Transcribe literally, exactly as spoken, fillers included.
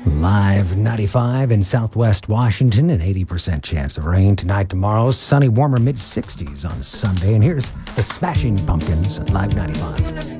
Live ninety-five in southwest Washington, an eighty percent chance of rain tonight, tomorrow. Sunny, warmer mid sixties on Sunday. And here's the Smashing Pumpkins at Live ninety-five.